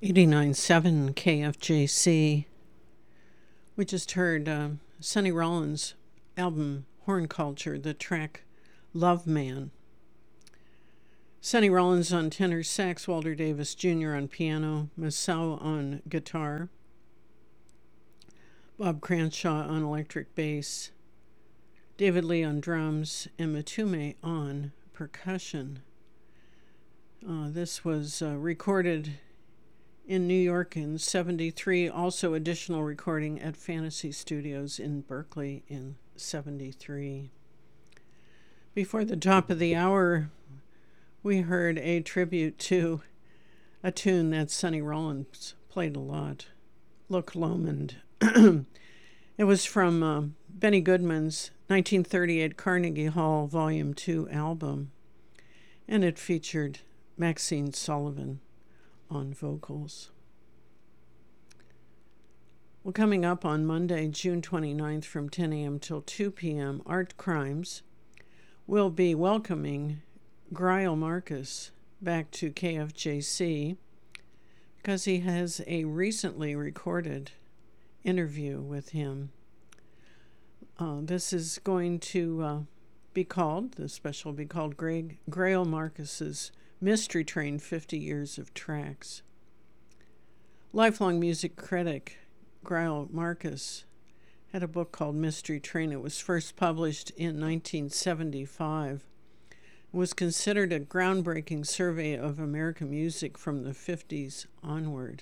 89.7 KFJC. We just heard Sonny Rollins' album Horn Culture, the track Love Man. Sonny Rollins on tenor sax, Walter Davis Jr. on piano, Masao on guitar, Bob Cranshaw on electric bass, David Lee on drums, and Matume on percussion. This was recorded in New York in 73, also additional recording at Fantasy Studios in Berkeley in 73. Before the top of the hour, we heard a tribute to a tune that Sonny Rollins played a lot, Loch Lomond. It was from Benny Goodman's 1938 Carnegie Hall Volume 2 album, and it featured Maxine Sullivan on vocals. Well, coming up on Monday, June 29th from 10 a.m. till 2 p.m., Art Crimes will be welcoming Greil Marcus back to KFJC because he has a recently recorded interview with him. This is going to the special will be called Greil Marcus's Mystery Train 50 Years of Tracks. Lifelong music critic Greil Marcus had a book called Mystery Train. It was first published in 1975. It was considered a groundbreaking survey of American music from the 50s onward.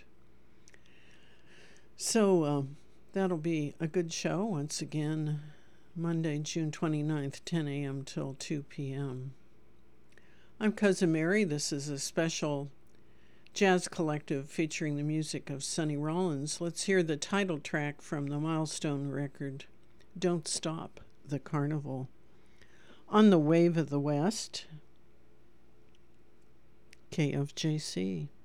So that'll be a good show once again, Monday, June 29th, 10 a.m. till 2 p.m. I'm Cousin Mary. This is a special jazz collective featuring the music of Sonny Rollins. Let's hear the title track from the Milestone record, Don't Stop the Carnival. On the Wave of the West, KFJC.